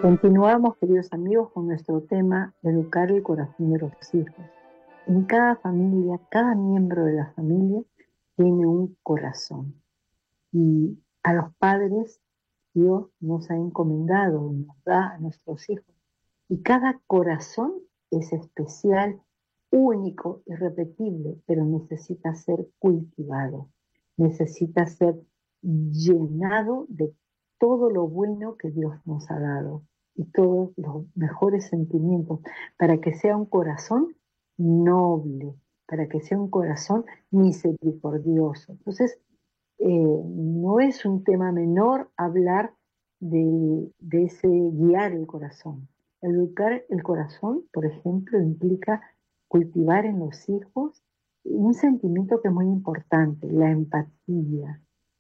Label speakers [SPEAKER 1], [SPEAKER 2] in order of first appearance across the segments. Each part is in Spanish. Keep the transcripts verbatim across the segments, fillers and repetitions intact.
[SPEAKER 1] Continuamos, queridos amigos, con nuestro tema, educar el corazón de los hijos. En cada familia, cada miembro de la familia tiene un corazón. Y a los padres Dios nos ha encomendado y nos da a nuestros hijos. Y cada corazón es especial, único, irrepetible, pero necesita ser cultivado, necesita ser llenado de todo lo bueno que Dios nos ha dado y todos los mejores sentimientos, para que sea un corazón noble, para que sea un corazón misericordioso. Entonces, eh, no es un tema menor hablar de, de ese guiar el corazón. Educar el corazón, por ejemplo, implica cultivar en los hijos un sentimiento que es muy importante, la empatía.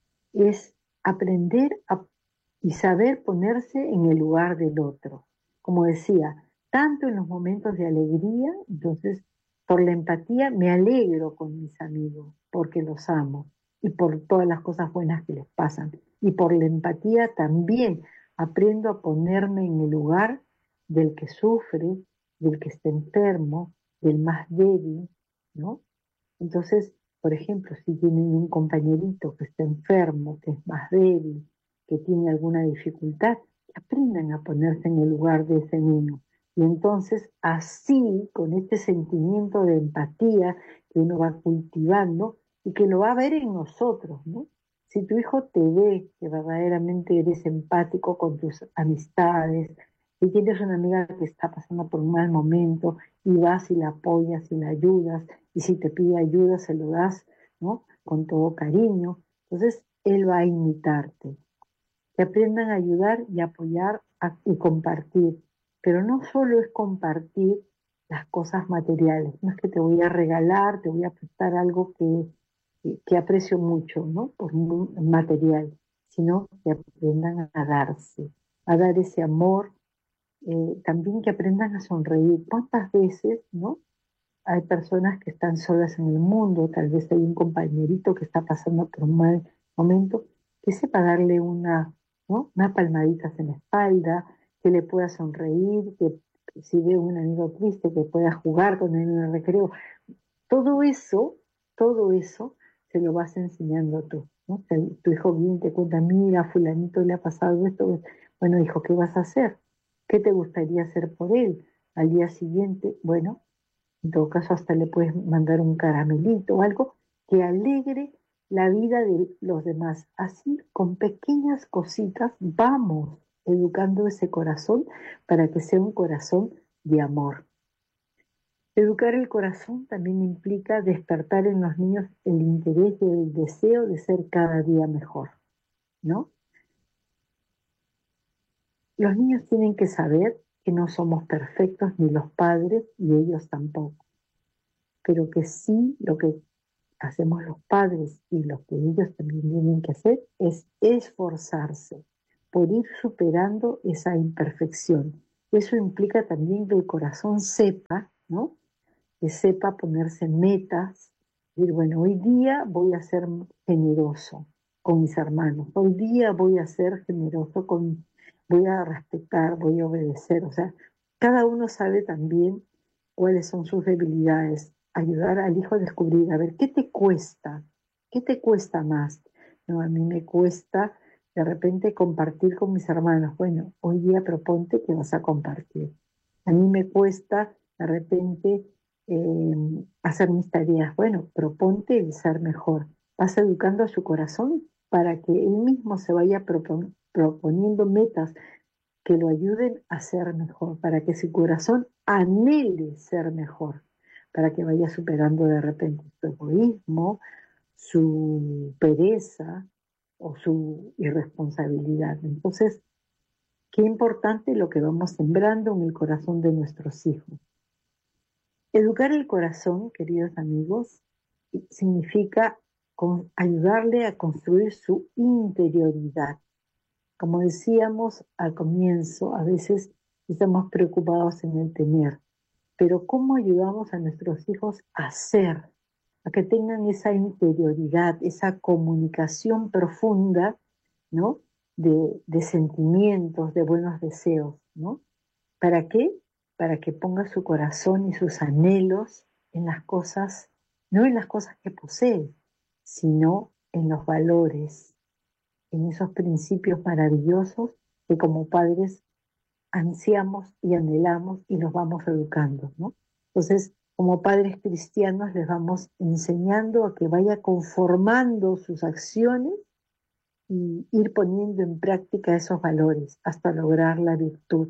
[SPEAKER 1] Es aprender a, y saber ponerse en el lugar del otro. Como decía, tanto en los momentos de alegría, entonces por la empatía me alegro con mis amigos, porque los amo, y por todas las cosas buenas que les pasan. Y por la empatía también aprendo a ponerme en el lugar del que sufre, del que está enfermo, del más débil, ¿no? Entonces, por ejemplo, si tienen un compañerito que está enfermo, que es más débil, que tiene alguna dificultad, aprendan a ponerse en el lugar de ese niño. Y entonces, así, con este sentimiento de empatía que uno va cultivando y que lo va a ver en nosotros, ¿no? Si tu hijo te ve que verdaderamente eres empático con tus amistades, si tienes una amiga que está pasando por un mal momento y vas y la apoyas y la ayudas, y si te pide ayuda se lo das, ¿no? Con todo cariño, entonces él va a imitarte. Que aprendan a ayudar y apoyar a, y compartir, pero no solo es compartir las cosas materiales, no es que te voy a regalar, te voy a prestar algo que, que, que aprecio mucho, ¿no? Por un material, sino que aprendan a darse, a dar ese amor, eh, también que aprendan a sonreír. ¿Cuántas veces, no? Hay personas que están solas en el mundo, tal vez hay un compañerito que está pasando por un mal momento, que sepa darle una, ¿no? Unas palmaditas en la espalda, que le pueda sonreír, que si ve un amigo triste, que pueda jugar con él en el recreo. Todo eso, todo eso se lo vas enseñando tú, ¿no? Tu, tu hijo bien te cuenta, mira, fulanito le ha pasado esto. Bueno, hijo, ¿qué vas a hacer? ¿Qué te gustaría hacer por él? Al día siguiente, bueno, en todo caso, hasta le puedes mandar un caramelito o algo que alegre la vida de los demás. Así, con pequeñas cositas, vamos educando ese corazón para que sea un corazón de amor. Educar el corazón también implica despertar en los niños el interés y el deseo de ser cada día mejor, ¿no? Los niños tienen que saber que no somos perfectos, ni los padres, y ellos tampoco, pero que sí lo que hacemos los padres y lo que ellos también tienen que hacer es esforzarse por ir superando esa imperfección. Eso implica también que el corazón sepa, ¿no? Que sepa ponerse metas, decir, bueno, hoy día voy a ser generoso con mis hermanos, hoy día voy a ser generoso con, voy a respetar, voy a obedecer, o sea, cada uno sabe también cuáles son sus debilidades, ayudar al hijo a descubrir, a ver, ¿qué te cuesta? ¿Qué te cuesta más? No, a mí me cuesta de repente compartir con mis hermanos. Bueno, hoy día proponte que vas a compartir. A mí me cuesta de repente eh, hacer mis tareas. Bueno, proponte el ser mejor. Vas educando a su corazón para que él mismo se vaya propon- proponiendo metas que lo ayuden a ser mejor, para que su corazón anhele ser mejor, para que vaya superando de repente su egoísmo, su pereza o su irresponsabilidad. Entonces, qué importante lo que vamos sembrando en el corazón de nuestros hijos. Educar el corazón, queridos amigos, significa con- ayudarle a construir su interioridad. Como decíamos al comienzo, a veces estamos preocupados en el tener, pero ¿cómo ayudamos a nuestros hijos a ser, a que tengan esa interioridad, esa comunicación profunda, ¿no? de, de sentimientos, de buenos deseos, ¿no? ¿Para qué? Para que ponga su corazón y sus anhelos en las cosas, no en las cosas que posee, sino en los valores, en esos principios maravillosos que como padres ansiamos y anhelamos y nos vamos educando, ¿no? Entonces, como padres cristianos les vamos enseñando a que vaya conformando sus acciones y ir poniendo en práctica esos valores hasta lograr la virtud.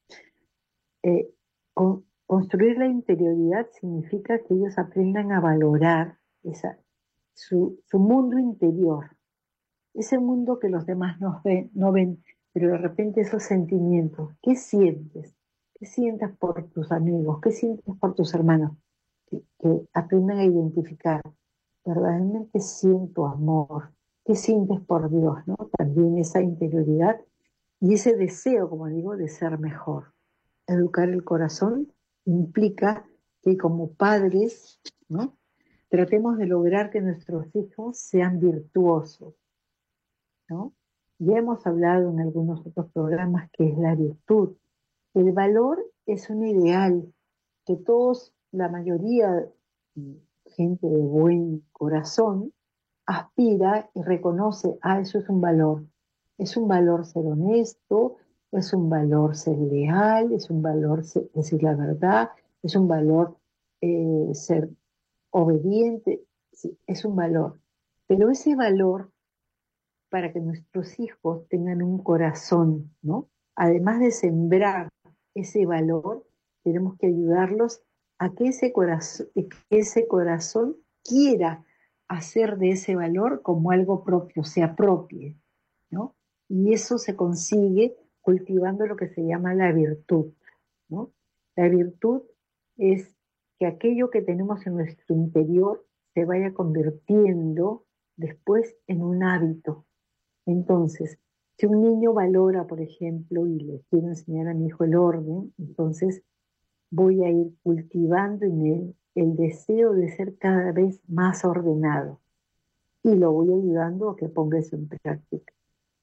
[SPEAKER 1] Eh, con, construir la interioridad significa que ellos aprendan a valorar esa, su, su mundo interior, ese mundo que los demás no ven, no ven, pero de repente esos sentimientos, ¿qué sientes? ¿Qué sientes por tus amigos? ¿Qué sientes por tus hermanos? Que, que aprendan a identificar, verdaderamente siento amor. ¿Qué sientes por Dios? ¿No? También esa interioridad y ese deseo, como digo, de ser mejor. Educar el corazón implica que como padres, ¿no? Tratemos de lograr que nuestros hijos sean virtuosos, ¿no? Ya hemos hablado en algunos otros programas que es la virtud. El valor es un ideal que todos, la mayoría, gente de buen corazón, aspira y reconoce, ah, eso es un valor. Es un valor ser honesto, es un valor ser leal, es un valor ser, decir la verdad, es un valor eh, ser obediente, sí, es un valor. Pero ese valor para que nuestros hijos tengan un corazón, ¿no? Además de sembrar ese valor, tenemos que ayudarlos a que ese corazón, que ese corazón quiera hacer de ese valor como algo propio, se apropie, ¿no? Y eso se consigue cultivando lo que se llama la virtud, ¿no? La virtud es que aquello que tenemos en nuestro interior se vaya convirtiendo después en un hábito. Entonces, si un niño valora, por ejemplo, y le quiero enseñar a mi hijo el orden, entonces voy a ir cultivando en él el deseo de ser cada vez más ordenado y lo voy ayudando a que ponga eso en práctica.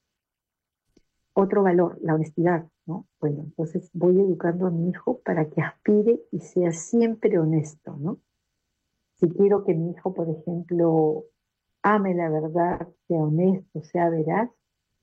[SPEAKER 1] Otro valor, la honestidad, ¿no? Bueno, entonces voy educando a mi hijo para que aspire y sea siempre honesto, ¿no? Si quiero que mi hijo, por ejemplo, ame la verdad, sea honesto, sea veraz,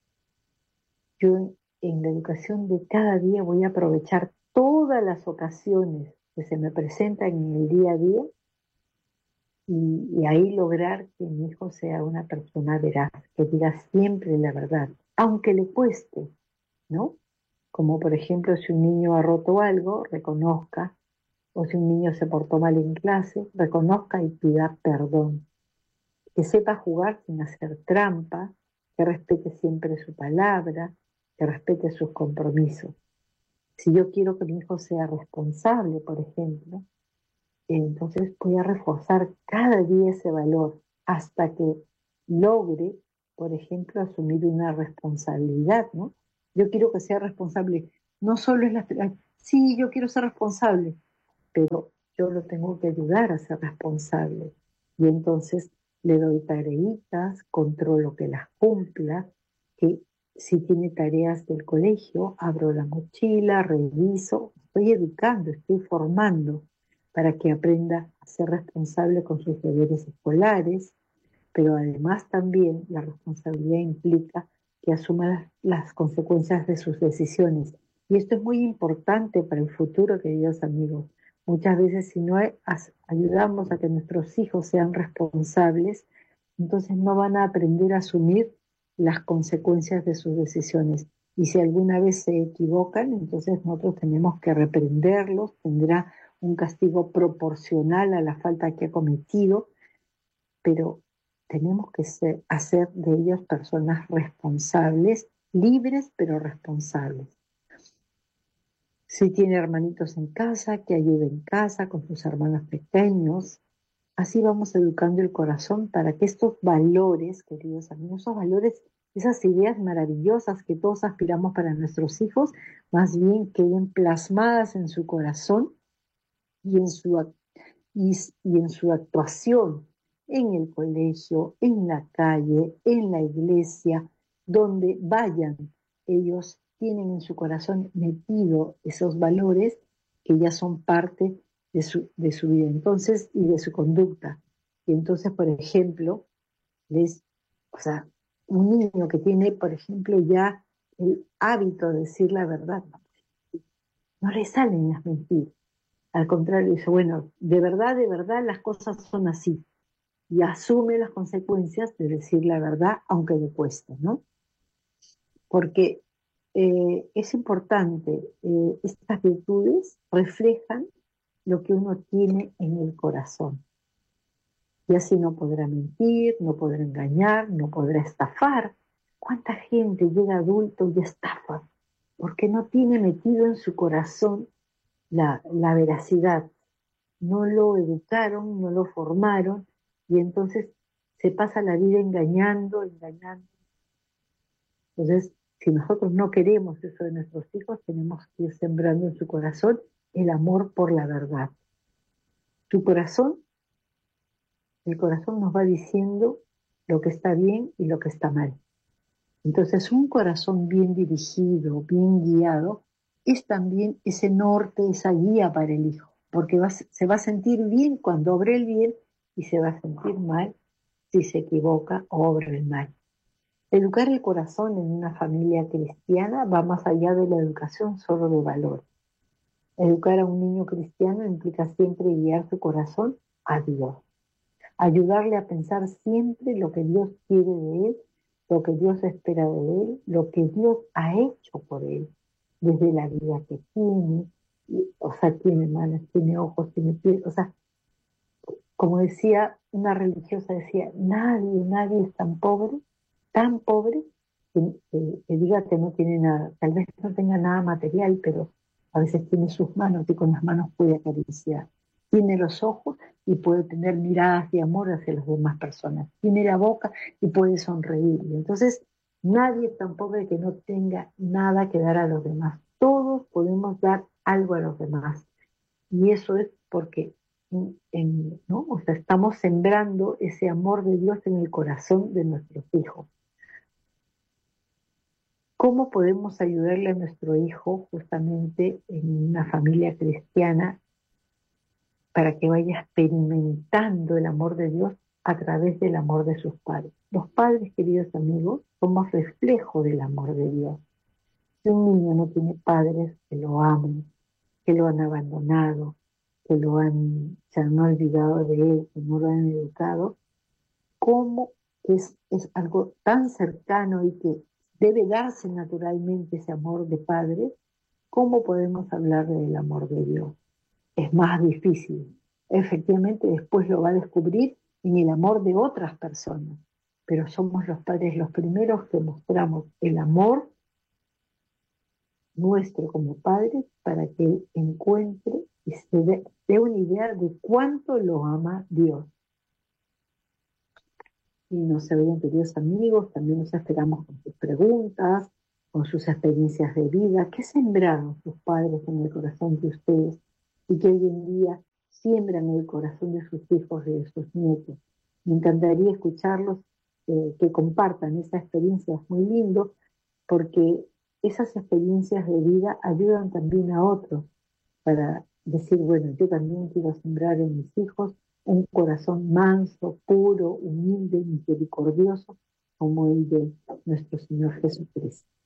[SPEAKER 1] yo en la educación de cada día voy a aprovechar todas las ocasiones que se me presentan en el día a día y, y ahí lograr que mi hijo sea una persona veraz, que diga siempre la verdad, aunque le cueste, ¿no? Como por ejemplo si un niño ha roto algo, reconozca, o si un niño se portó mal en clase, reconozca y pida perdón, que sepa jugar sin hacer trampa, que respete siempre su palabra, que respete sus compromisos. Si yo quiero que mi hijo sea responsable, por ejemplo, entonces voy a reforzar cada día ese valor hasta que logre, por ejemplo, asumir una responsabilidad, ¿no? Yo quiero que sea responsable. No solo es la... Sí, yo quiero ser responsable, pero yo lo tengo que ayudar a ser responsable. Y entonces le doy tareitas, controlo que las cumpla, que si tiene tareas del colegio, abro la mochila, reviso, estoy educando, estoy formando para que aprenda a ser responsable con sus deberes escolares, pero además también la responsabilidad implica que asuma las, las consecuencias de sus decisiones. Y esto es muy importante para el futuro, queridos amigos. Muchas veces si no hay, as, ayudamos a que nuestros hijos sean responsables, entonces no van a aprender a asumir las consecuencias de sus decisiones. Y si alguna vez se equivocan, entonces nosotros tenemos que reprenderlos, tendrá un castigo proporcional a la falta que ha cometido, pero tenemos que ser, hacer de ellos personas responsables, libres pero responsables. Si tiene hermanitos en casa, que ayude en casa con sus hermanos pequeños. Así vamos educando el corazón para que estos valores, queridos amigos, esos valores, esas ideas maravillosas que todos aspiramos para nuestros hijos, más bien queden plasmadas en su corazón y en su, y, y en su actuación en el colegio, en la calle, en la iglesia, donde vayan, ellos tienen en su corazón metido esos valores que ya son parte de su, de su vida entonces y de su conducta. Y entonces, por ejemplo, les, o sea, un niño que tiene, por ejemplo, ya el hábito de decir la verdad, no le salen las mentiras. Al contrario, dice, bueno, de verdad, de verdad las cosas son así. Y asume las consecuencias de decir la verdad, aunque le cueste, ¿no? Porque eh, es importante, eh, estas virtudes reflejan lo que uno tiene en el corazón. Y así no podrá mentir, no podrá engañar, no podrá estafar. ¿Cuánta gente llega adulto y estafa? Porque no tiene metido en su corazón la, la veracidad. No lo educaron, no lo formaron, y entonces se pasa la vida engañando, engañando. Entonces, si nosotros no queremos eso de nuestros hijos, tenemos que ir sembrando en su corazón el amor por la verdad. Tu corazón, el corazón nos va diciendo lo que está bien y lo que está mal. Entonces, un corazón bien dirigido, bien guiado, es también ese norte, esa guía para el hijo, porque va, se va a sentir bien cuando obre el bien y se va a sentir mal si se equivoca o obra el mal. Educar el corazón en una familia cristiana va más allá de la educación solo de valor. Educar a un niño cristiano implica siempre guiar su corazón a Dios, ayudarle a pensar siempre lo que Dios quiere de él, lo que Dios espera de él, lo que Dios ha hecho por él, desde la vida que tiene, o sea, tiene manos, tiene ojos, tiene pies, o sea, como decía una religiosa, decía, nadie, nadie es tan pobre, tan pobre, que, eh, que diga que no tiene nada. Tal vez no tenga nada material, pero a veces tiene sus manos y con las manos puede acariciar. Tiene los ojos y puede tener miradas de amor hacia las demás personas. Tiene la boca y puede sonreír. Entonces, nadie es tan pobre que no tenga nada que dar a los demás. Todos podemos dar algo a los demás. Y eso es porque en, en, ¿no? O sea, estamos sembrando ese amor de Dios en el corazón de nuestros hijos. ¿Cómo podemos ayudarle a nuestro hijo justamente en una familia cristiana para que vaya experimentando el amor de Dios a través del amor de sus padres? Los padres, queridos amigos, somos reflejo del amor de Dios. Si un niño no tiene padres que lo amen, que lo han abandonado, que lo han, se han olvidado de él, que no lo han educado, cómo es, es algo tan cercano y que debe darse naturalmente ese amor de padre, ¿cómo podemos hablar del amor de Dios? Es más difícil. Efectivamente, después lo va a descubrir en el amor de otras personas, pero somos los padres los primeros que mostramos el amor nuestro como padres para que él encuentre y se dé, dé una idea de cuánto lo ama Dios. Y no se vayan, queridos amigos, también nos esperamos con sus preguntas, con sus experiencias de vida, qué sembraron sus padres en el corazón de ustedes y que hoy en día siembran en el corazón de sus hijos y de sus nietos. Me encantaría escucharlos, eh, que compartan esa experiencia, es muy lindo, porque esas experiencias de vida ayudan también a otros para decir, bueno, yo también quiero sembrar en mis hijos un corazón manso, puro, humilde, misericordioso, como el de nuestro Señor Jesucristo.